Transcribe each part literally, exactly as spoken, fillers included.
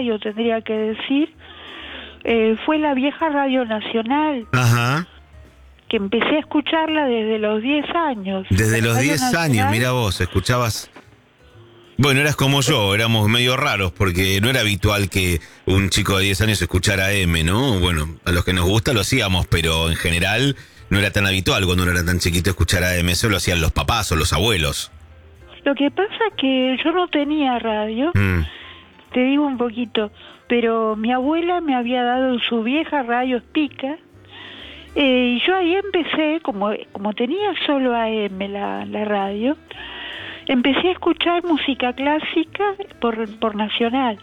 radio, tendría que decir, eh, fue la vieja Radio Nacional. Ajá. Que empecé a escucharla desde los diez años. Desde los Radio diez Nacional. años, mira vos, escuchabas... Bueno, eras como yo, éramos medio raros, porque no era habitual que un chico de diez años escuchara A M, ¿no? Bueno, a los que nos gusta lo hacíamos, pero en general no era tan habitual cuando uno era tan chiquito escuchar A M, eso lo hacían los papás o los abuelos. Lo que pasa es que yo no tenía radio, Mm. te digo un poquito, pero mi abuela me había dado su vieja radio Spica, eh, y yo ahí empecé, como, como tenía solo A M la, la radio, empecé a escuchar música clásica por, por Nacional.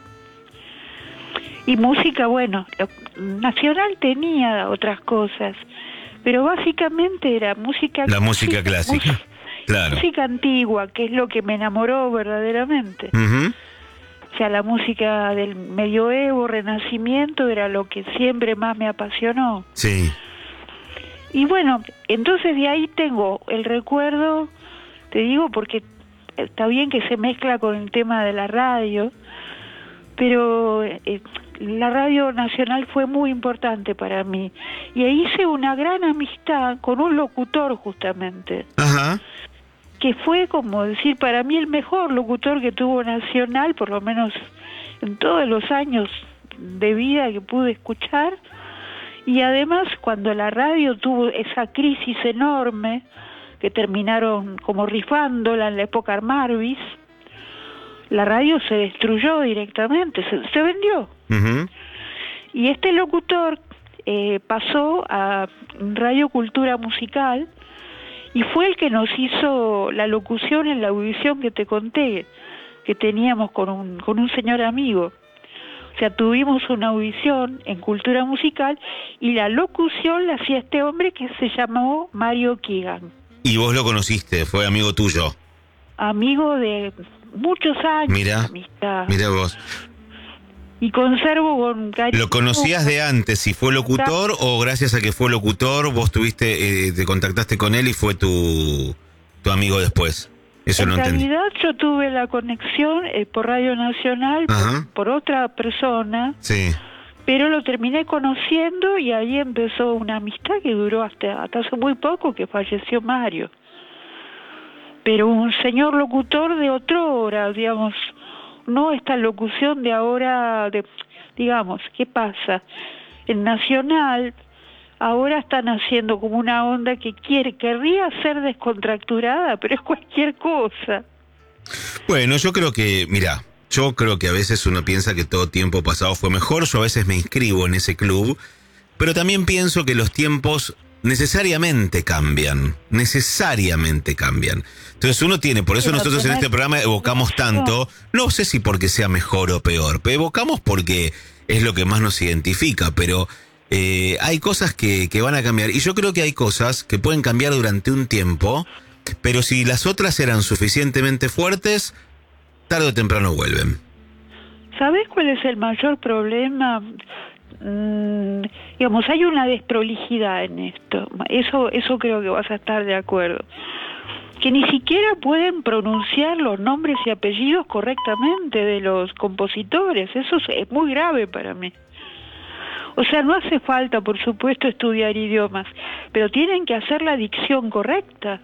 Y música, bueno, Nacional tenía otras cosas, pero básicamente era música La música clásica, música, claro. música antigua, que es lo que me enamoró verdaderamente. Uh-huh. O sea, la música del medioevo, renacimiento, era lo que siempre más me apasionó. Sí. Y bueno, entonces de ahí tengo el recuerdo, te digo, porque está bien que se mezcla con el tema de la radio, pero eh, la Radio Nacional fue muy importante para mí. Y ahí hice una gran amistad con un locutor justamente. Ajá. Que fue, como decir, para mí el mejor locutor que tuvo Nacional, por lo menos en todos los años de vida que pude escuchar. Y además, cuando la radio tuvo esa crisis enorme, que terminaron como rifándola en la época Marvis, la radio se destruyó directamente, se, se vendió. Uh-huh. Y este locutor eh, pasó a Radio Cultura Musical, y fue el que nos hizo la locución en la audición que te conté, que teníamos con un, con un señor amigo. O sea, tuvimos una audición en Cultura Musical y la locución la hacía este hombre que se llamó Mario Keegan. Y vos lo conociste, fue amigo tuyo. Amigo de muchos años. Mira, amistad. mira vos. Y conservo con cariño. ¿Lo conocías de antes, si fue locutor, o gracias a que fue locutor vos tuviste, eh, te contactaste con él y fue tu, tu amigo después? Eso en no entendí. En realidad yo tuve la conexión eh, por Radio Nacional, por, por otra persona, sí. Pero lo terminé conociendo y ahí empezó una amistad que duró hasta, hasta hace muy poco, que falleció Mario. Pero un señor locutor de otrora, digamos, no esta locución de ahora, de, digamos, ¿qué pasa? En Nacional ahora están haciendo como una onda que quiere, querría ser descontracturada, pero es cualquier cosa. Bueno, yo creo que, mira, yo creo que a veces uno piensa que todo tiempo pasado fue mejor, yo a veces me inscribo en ese club, pero también pienso que los tiempos necesariamente cambian, necesariamente cambian. Entonces uno tiene, por eso pero nosotros en este programa evocamos tanto, no sé si porque sea mejor o peor, pero evocamos porque es lo que más nos identifica, pero eh, hay cosas que, que van a cambiar, y yo creo que hay cosas que pueden cambiar durante un tiempo, pero si las otras eran suficientemente fuertes, tarde o temprano vuelven. ¿Sabés cuál es el mayor problema? Mm, digamos, hay una desprolijidad en esto. Eso, eso creo que vas a estar de acuerdo. Que ni siquiera pueden pronunciar los nombres y apellidos correctamente de los compositores. Eso es, es muy grave para mí. O sea, no hace falta, por supuesto, estudiar idiomas, pero tienen que hacer la dicción correcta.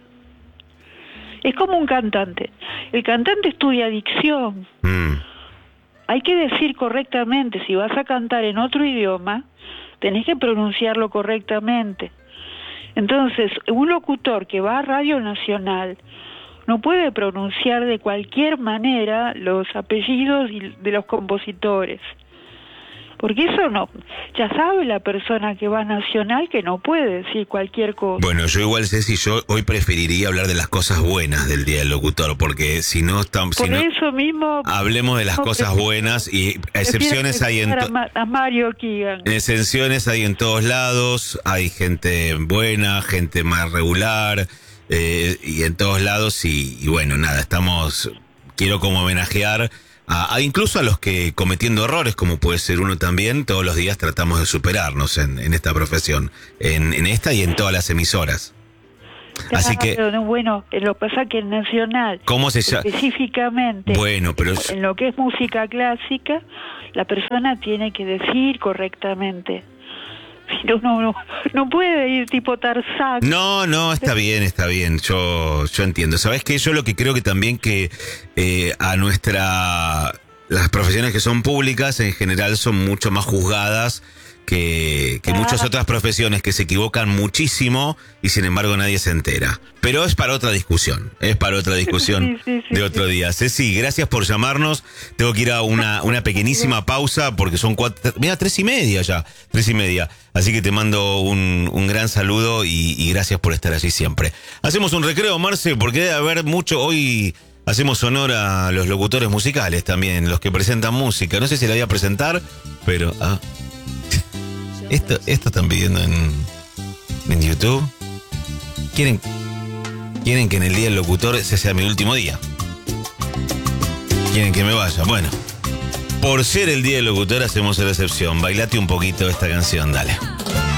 Es como un cantante. El cantante estudia dicción. Mm. Hay que decir correctamente, si vas a cantar en otro idioma, tenés que pronunciarlo correctamente. Entonces, un locutor que va a Radio Nacional no puede pronunciar de cualquier manera los apellidos de los compositores. Porque eso no, ya sabe la persona que va a Nacional que no puede decir cualquier cosa. Bueno, yo igual sé si yo hoy preferiría hablar de las cosas buenas del Día del Locutor, porque si no estamos... Por si no, eso mismo... hablemos de las no, cosas buenas, y excepciones hay en... To- a Mario Keegan. Excepciones hay en todos lados, hay gente buena, gente más regular, eh, y en todos lados, y, y bueno, nada, estamos... Quiero como homenajear... A, a incluso a los que, cometiendo errores, como puede ser uno también, todos los días tratamos de superarnos en, en esta profesión, en, en esta y en todas las emisoras. Así que... Claro, bueno, lo que pasa que en Nacional, ¿cómo se llama? Específicamente, bueno, pero... en lo que es música clásica, la persona tiene que decir correctamente. No, no, no, no puede ir tipo Tarzán. No, no, está bien, está bien, yo, yo entiendo. ¿Sabes qué? Yo lo que creo que también que eh, a nuestra... Las profesiones que son públicas en general son mucho más juzgadas que, que muchas otras profesiones que se equivocan muchísimo y sin embargo nadie se entera. Pero es para otra discusión, es para otra discusión sí, sí, sí, de otro sí. día. Ceci, gracias por llamarnos. Tengo que ir a una, una pequeñísima pausa porque son cuatro, mira, tres y media ya, tres y media. Así que te mando un, un gran saludo y, y gracias por estar allí siempre. Hacemos un recreo, Marce, porque debe haber mucho hoy... Hacemos honor a los locutores musicales también, los que presentan música. No sé si la voy a presentar, pero... Ah, esto, esto están pidiendo en, en YouTube. ¿Quieren, quieren que en el día del locutor ese sea mi último día. Quieren que me vaya. Bueno, por ser el día del locutor hacemos la excepción. Bailate un poquito esta canción, dale.